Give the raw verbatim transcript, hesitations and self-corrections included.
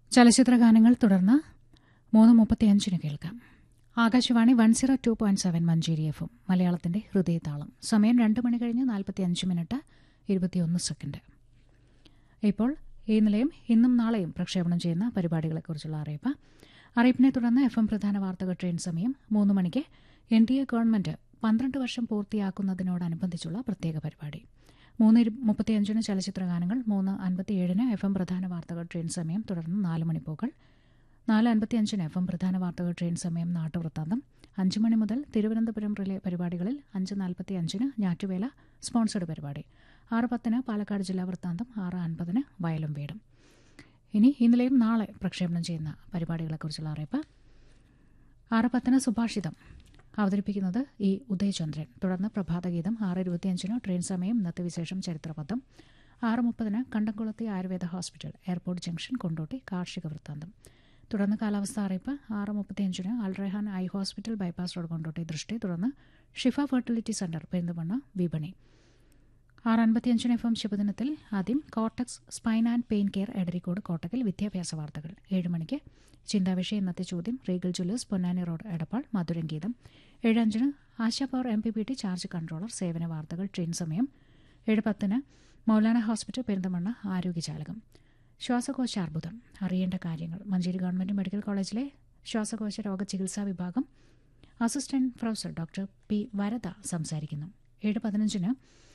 ചലച്ചിത്ര ഗാനങ്ങൾ തുടർന്ന് മൂന്ന് മുപ്പത്തിയഞ്ചിന് കേൾക്കാം. Akashvani one zero two point seven Manjeri F M മലയാളത്തിന്റെ ഹൃദയതാളം. സമയം രണ്ട് മണി കഴിഞ്ഞ് നാൽപ്പത്തിയഞ്ച് മിനിറ്റ് ഇരുപത്തിയൊന്ന് സെക്കൻഡ്. ഇപ്പോൾ ഈ നിലയം ഇന്നും നാളെയും പ്രക്ഷേപണം ചെയ്യുന്ന പരിപാടികളെക്കുറിച്ചുള്ള അറിയിപ്പ്. അറിയിപ്പിനെ തുടർന്ന് എഫ് എം പ്രധാന വാർത്തകൾ ട്രെയിൻ സമയം മൂന്ന് മണിക്ക് എൻ ഡി എ ഗവൺമെന്റ് പന്ത്രണ്ട് വർഷം പൂർത്തിയാക്കുന്നതിനോടനുബന്ധിച്ചുള്ള പ്രത്യേക പരിപാടി. മൂന്ന് മുപ്പത്തിയഞ്ചിന് ചലച്ചിത്ര ഗാനങ്ങൾ, മൂന്ന് അൻപത്തിയേഴിന് എഫ് എം പ്രധാന വാർത്തകൾ ട്രെയിൻ സമയം തുടർന്ന് നാല് മണിപ്പൂക്കൾ, നാല് അൻപത്തിയഞ്ചിന് എഫ് എം പ്രധാന വാർത്തകൾ ട്രെയിൻ സമയം നാട്ടുവൃത്താന്തം, അഞ്ച് മണി മുതൽ തിരുവനന്തപുരം റിലേ പരിപാടികളിൽ അഞ്ച് നാൽപ്പത്തി അഞ്ചിന് ഞാറ്റുവേല സ്പോൺസർഡ് പരിപാടി, ആറ് പത്തിന് പാലക്കാട് ജില്ലാ വൃത്താന്തം, ആറ് അൻപതിന് വയലും വീടും. ഇനി ഇന്നലെയും നാളെ പ്രക്ഷേപണം ചെയ്യുന്ന പരിപാടികളെക്കുറിച്ചുള്ള അറിയിപ്പ്. ആറ് പത്തിന് സുഭാഷിതം അവതരിപ്പിക്കുന്നത് ഇ ഉദയചന്ദ്രൻ. തുടർന്ന് പ്രഭാതഗീതം. ആറ് ഇരുപത്തിയഞ്ചിന് ട്രെയിൻ സമയം ഇന്നത്തെ വിശേഷം ചരിത്രപഥം. ആറ് മുപ്പതിന് കണ്ടംകുളത്തി Ayurveda hospital airport junction Kondotty കാർഷിക വൃത്താന്തം. തുടർന്ന് കാലാവസ്ഥ അറിയിപ്പ്. ആറ് മുപ്പത്തിയഞ്ചിന് Al Rehan eye hospital bypass road Kondotty ദൃഷ്ടി. തുടർന്ന് ഷിഫ ഫെർട്ടിലിറ്റി സെന്റർ പെരിന്തമണ്ണ വിപണി. ആറ് അൻപത്തിയഞ്ചിന് എഫ് എം ശുഭദിനത്തിൽ ആദ്യം cortex spine and pain care Edarikode Kottakkal വിദ്യാഭ്യാസ വാർത്തകൾ. ഏഴ് മണിക്ക് ചിന്താവിഷയം ഇന്നത്തെ ചോദ്യം. Regal Jewellers Ponnani road Edappal മധുരം ഗീതം. ഏഴ് അഞ്ചിന് ASHA power M P P T charge controller സേവന വാർത്തകൾ ട്രെയിൻ സമയം. ഏഴ് പത്തിന് മൗലാന ഹോസ്പിറ്റൽ പെരിന്തമണ്ണ ആരോഗ്യജാലകം. ശ്വാസകോശാർബുദം അറിയേണ്ട കാര്യങ്ങൾ. മഞ്ചേരി ഗവൺമെന്റ് മെഡിക്കൽ കോളേജിലെ ശ്വാസകോശ രോഗ ചികിത്സാ വിഭാഗം assistant professor doctor P Varada സംസാരിക്കുന്നു. ഏഴ് പതിനഞ്ചിന്